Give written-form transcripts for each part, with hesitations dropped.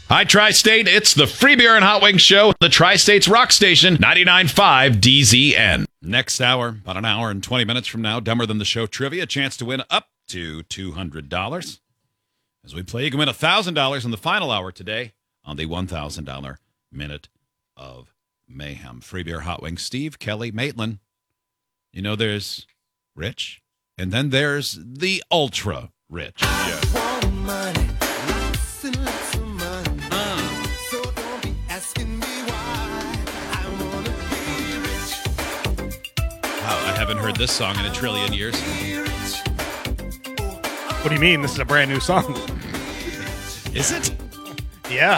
Hi, Tri-State. It's the Free Beer and Hot Wings Show, the Tri-State's rock station, 99.5 DZN. Next hour, about an hour and 20 minutes from now, Dumber Than the Show trivia, a chance to win up to $200. As we play, you can win $1,000 in the final hour today on the $1,000 Minute of Mayhem. Free Beer, Hot Wings, Steve, Kelly, Maitland. You know, there's Rich, and then there's the ultra rich. Yeah. Wow, I haven't heard this song in a trillion years. What do you mean? This is a brand new song. Is it? Yeah.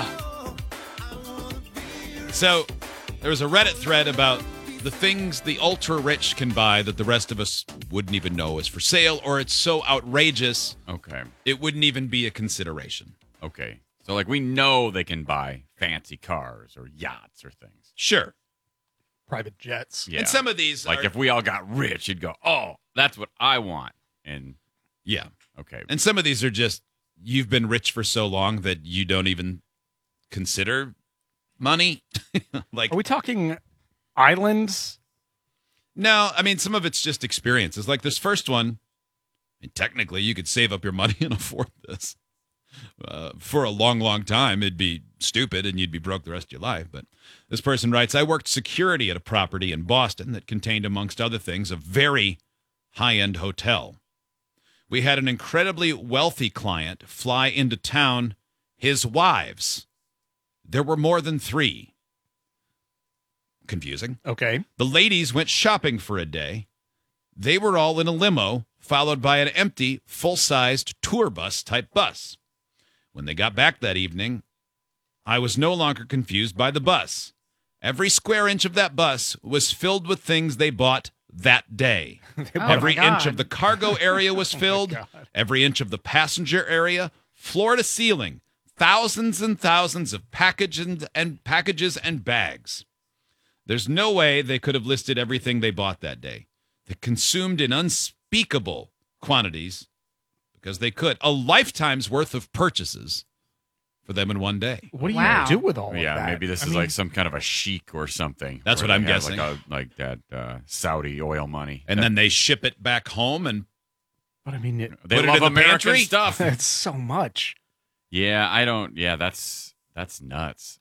So, there was a Reddit thread about the things the ultra-rich can buy that the rest of us wouldn't even know is for sale, or it's so outrageous, Okay. it wouldn't even be a consideration. Okay. So, like, we know they can buy fancy cars or yachts or things. Sure. Private jets. Yeah. And some of these Like, are... if we all got rich, you'd go, oh, that's what I want. And, Yeah. okay. And some of these are just, you've been rich for so long that you don't even consider money. Like, Are we talking islands? no, I mean, some of it's just experiences. Like this first one, I mean, technically, you could save up your money and afford this. For a long, long time, it'd be stupid and you'd be broke the rest of your life. But this person writes, I worked security at a property in Boston that contained, amongst other things, a very high-end hotel. We had an incredibly wealthy client fly into town, his wives. There were more than 3. Confusing. Okay. The ladies went shopping for a day. They were all in a limo, followed by an empty, full-sized tour bus type bus. When they got back that evening, I was no longer confused by the bus. Every square inch of that bus was filled with things they bought that day. Every inch of the cargo area was filled. Every inch of the passenger area, floor to ceiling, thousands and thousands of packages and bags. There's no way they could have listed everything they bought that day. They consumed in unspeakable quantities because they could. A lifetime's worth of purchases for them in one day. What do Wow. you do with all of Yeah, that? maybe this I is mean, like some kind of a sheik or something. That's where what I'm they have guessing. Like that Saudi oil money. And then they ship it back home and But I mean, they put it love in the American pantry? stuff. it's so much. Yeah, I don't. Yeah, that's nuts.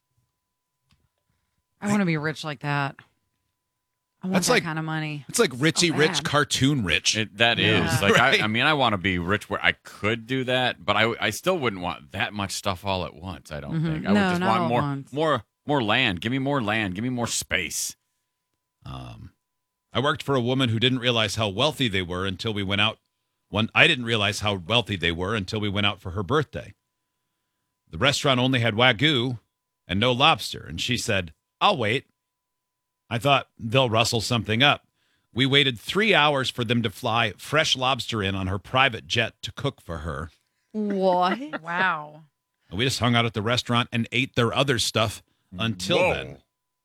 I want to be rich like that. I want That's that like- kind of money. it's like Richie Oh, Rich, man. cartoon rich. That is Yeah. like Right. I mean, I want to be rich where I could do that, but I still wouldn't want that much stuff all at once. I don't Mhm. think. I No, would just not all want at once. more land. Give me more land. Give me more space. I worked for a woman who didn't realize how wealthy they were until we went out. I didn't realize how wealthy they were until we went out for her birthday. The restaurant only had Wagyu and no lobster, and she said, I'll wait. I thought they'll rustle something up. We waited 3 hours for them to fly fresh lobster in on her private jet to cook for her. What? Wow. And we just hung out at the restaurant and ate their other stuff until Whoa. then.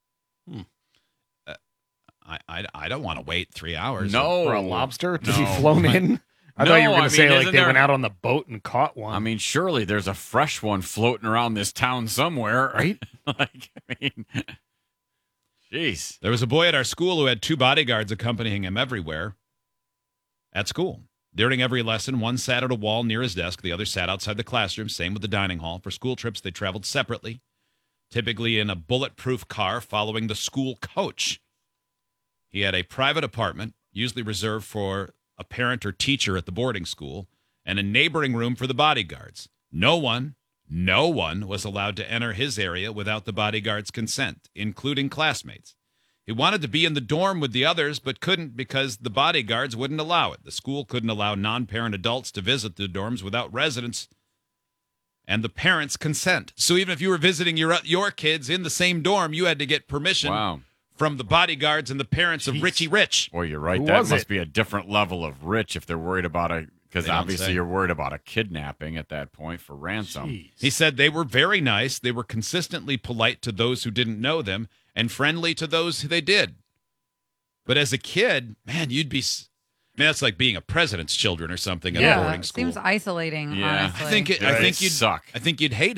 I don't want to wait 3 hours. No, For a lobster to No. be flown in? I No, thought you were going I to say mean, like isn't they there- went out on the boat and caught one. I mean, surely there's a fresh one floating around this town somewhere, right? like, I mean, jeez. There was a boy at our school who had 2 bodyguards accompanying him everywhere at school. During every lesson, one sat at a wall near his desk, the other sat outside the classroom, same with the dining hall. For school trips, they traveled separately, typically in a bulletproof car following the school coach. He had a private apartment, usually reserved for a parent or teacher at the boarding school, and a neighboring room for the bodyguards. No one was allowed to enter his area without the bodyguard's consent, including classmates. He wanted to be in the dorm with the others, but couldn't because the bodyguards wouldn't allow it. The school couldn't allow non-parent adults to visit the dorms without residents and the parents' consent. So even if you were visiting your kids in the same dorm, you had to get permission Wow. from the bodyguards and the parents of Richie Rich. Boy, you're right. Who That was must it? be a different level of rich if they're worried about because They don't obviously say. you're worried about a kidnapping at that point for ransom. Jeez. He said they were very nice. They were consistently polite to those who didn't know them and friendly to those who they did. But as a kid, man, you'd be... I mean, that's like being a president's children or something at a Yeah. boarding school. Seems isolating, Yeah. honestly. I think It'd you'd suck. I think you'd hate it.